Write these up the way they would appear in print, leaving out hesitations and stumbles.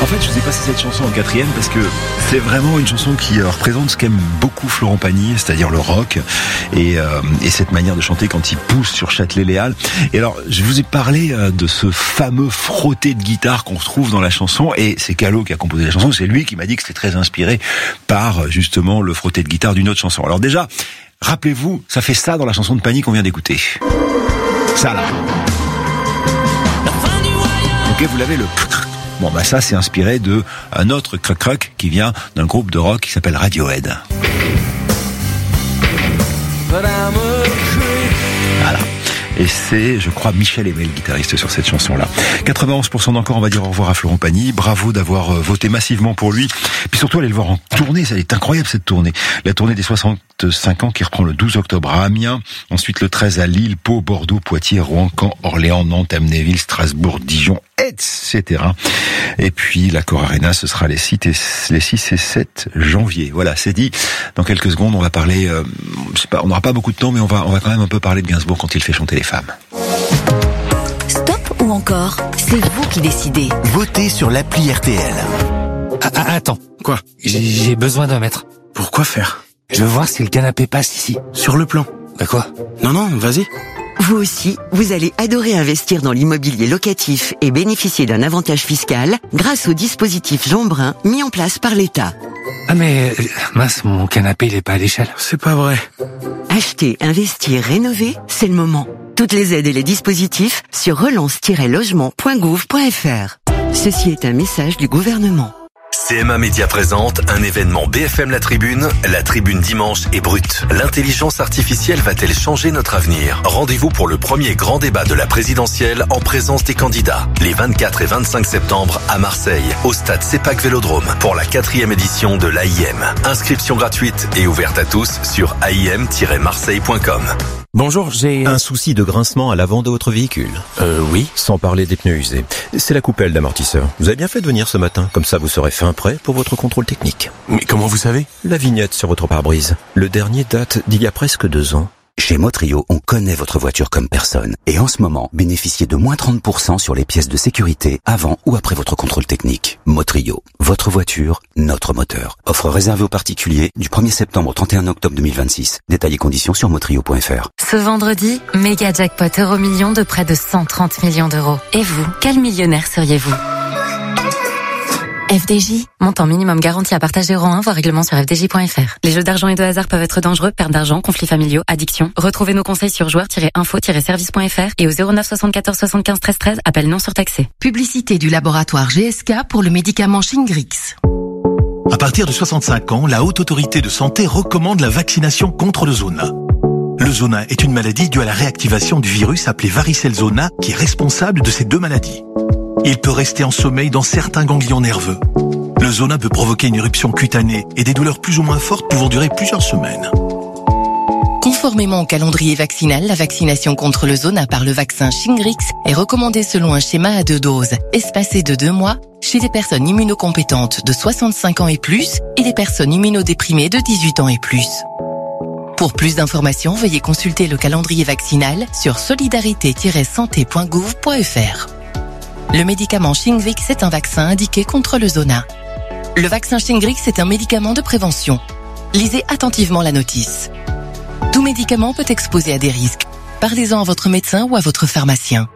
En fait, je vous ai passé cette chanson en quatrième parce que c'est vraiment une chanson qui représente ce qu'aime beaucoup Florent Pagny, c'est-à-dire le rock et cette manière de chanter quand il pousse sur Châtelet-Les Halles. Et alors, je vous ai parlé de ce fameux frotté de guitare qu'on retrouve dans la chanson, et c'est Callot qui a composé la chanson. C'est lui qui m'a dit que c'était très inspiré par justement le frotté de guitare d'une autre chanson. Alors déjà, rappelez-vous, ça fait ça dans la chanson de Pagny qu'on vient d'écouter. Ça là. Ok, vous l'avez, le... Bon, bah ça, c'est inspiré de un autre crac-crac qui vient d'un groupe de rock qui s'appelle Radiohead. Voilà. Et c'est, je crois, Michel Aimé, le guitariste, sur cette chanson-là. 91% d'encore, on va dire au revoir à Florent Pagny. Bravo d'avoir voté massivement pour lui. Puis surtout, allez le voir en tournée. Ça est incroyable, cette tournée. La tournée des 65 ans qui reprend le 12 octobre à Amiens. Ensuite, le 13 à Lille, Pau, Bordeaux, Poitiers, Rouen, Caen, Orléans, Nantes, Amnéville, Strasbourg, Dijon, etc. Et puis, l'Accor Arena, ce sera les 6 et 7 janvier. Voilà, c'est dit. Dans quelques secondes, on va parler, je sais pas, on n'aura pas beaucoup de temps, mais on va quand même un peu parler de Gainsbourg quand il fait chanter les femmes. Stop ou encore, c'est vous qui décidez. Votez sur l'appli RTL. Attends. Quoi? J'ai besoin d'un mètre. Pourquoi faire? Je veux voir si le canapé passe ici. Sur le plan. Bah quoi? Non, vas-y. Vous aussi, vous allez adorer investir dans l'immobilier locatif et bénéficier d'un avantage fiscal grâce au dispositif Jean Brun mis en place par l'État. Ah mais, mince, mon canapé il est pas à l'échelle. C'est pas vrai. Acheter, investir, rénover, c'est le moment. Toutes les aides et les dispositifs sur relance-logement.gouv.fr. Ceci est un message du gouvernement. CMA Média présente un événement BFM La Tribune dimanche est brute. L'intelligence artificielle va-t-elle changer notre avenir? Rendez-vous pour le premier grand débat de la présidentielle en présence des candidats. Les 24 et 25 septembre à Marseille, au stade CEPAC Vélodrome, pour la 4e édition de l'AIM. Inscription gratuite et ouverte à tous sur aim-marseille.com. Bonjour, j'ai un souci de grincement à l'avant de votre véhicule. Oui. Sans parler des pneus usés. C'est la coupelle d'amortisseur. Vous avez bien fait de venir ce matin, comme ça vous serez fin prêt pour votre contrôle technique. Mais comment vous savez? La vignette sur votre pare-brise. Le dernier date d'il y a presque 2 ans. Chez Motrio, on connaît votre voiture comme personne. Et en ce moment, bénéficiez de moins 30% sur les pièces de sécurité avant ou après votre contrôle technique. Motrio, votre voiture, notre moteur. Offre réservée aux particuliers du 1er septembre au 31 octobre 2026. Détails et conditions sur motrio.fr. Ce vendredi, méga jackpot Euromillions de près de 130 millions d'euros. Et vous, quel millionnaire seriez-vous? FDJ, montant minimum garanti à partager euro 1, voir règlement sur fdj.fr. Les jeux d'argent et de hasard peuvent être dangereux, perte d'argent, conflits familiaux, addiction. Retrouvez nos conseils sur joueurs-info-service.fr et au 09 74 75 13 13, appel non surtaxé. Publicité du laboratoire GSK pour le médicament Shingrix. À partir de 65 ans, la Haute Autorité de Santé recommande la vaccination contre le zona. Le zona est une maladie due à la réactivation du virus appelé varicelle zona qui est responsable de ces 2 maladies. Il peut rester en sommeil dans certains ganglions nerveux. Le zona peut provoquer une éruption cutanée et des douleurs plus ou moins fortes pouvant durer plusieurs semaines. Conformément au calendrier vaccinal, la vaccination contre le zona par le vaccin Shingrix est recommandée selon un schéma à 2 doses, espacé de 2 mois, chez les personnes immunocompétentes de 65 ans et plus et les personnes immunodéprimées de 18 ans et plus. Pour plus d'informations, veuillez consulter le calendrier vaccinal sur solidarité-santé.gouv.fr. Le médicament Shingrix est un vaccin indiqué contre le zona. Le vaccin Shingrix est un médicament de prévention. Lisez attentivement la notice. Tout médicament peut exposer à des risques. Parlez-en à votre médecin ou à votre pharmacien.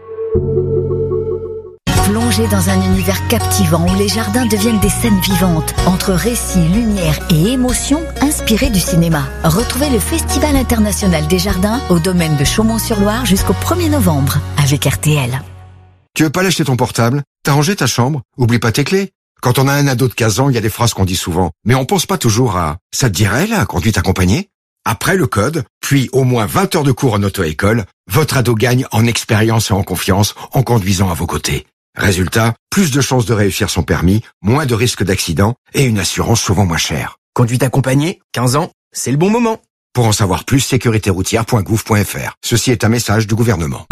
Plongez dans un univers captivant où les jardins deviennent des scènes vivantes, entre récits, lumière et émotions inspirés du cinéma. Retrouvez le Festival international des jardins au domaine de Chaumont-sur-Loire jusqu'au 1er novembre avec RTL. Tu veux pas lâcher ton portable? T'as rangé ta chambre? Oublie pas tes clés. Quand on a un ado de 15 ans, il y a des phrases qu'on dit souvent. Mais on pense pas toujours à « ça te dirait la conduite accompagnée ?» Après le code, puis au moins 20 heures de cours en auto-école, votre ado gagne en expérience et en confiance en conduisant à vos côtés. Résultat, plus de chances de réussir son permis, moins de risques d'accident et une assurance souvent moins chère. Conduite accompagnée, 15 ans, c'est le bon moment. Pour en savoir plus, sécuritéroutière.gouv.fr. Ceci est un message du gouvernement.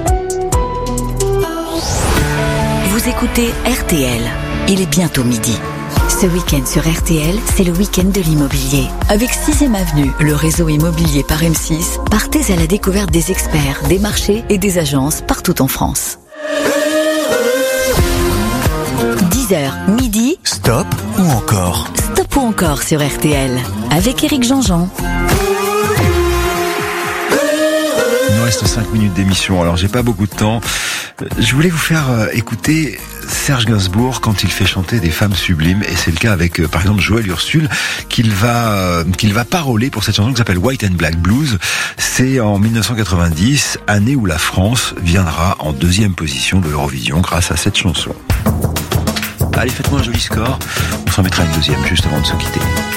Vous écoutez RTL. Il est bientôt midi. Ce week-end sur RTL, c'est le week-end de l'immobilier. Avec 6e Avenue, le réseau immobilier par M6, partez à la découverte des experts, des marchés et des agences partout en France. 10h, midi. Stop ou encore? Stop ou encore sur RTL. Avec Éric Jean-Jean. Il nous reste 5 minutes d'émission, alors j'ai pas beaucoup de temps. Je voulais vous faire écouter Serge Gainsbourg quand il fait chanter des femmes sublimes, et c'est le cas avec par exemple Joël Ursule qu'il va paroler pour cette chanson qui s'appelle White and Black Blues. C'est en 1990, année où la France viendra en 2e position de l'Eurovision grâce à cette chanson. Allez, faites-moi un joli score, on s'en mettra une 2e juste avant de se quitter.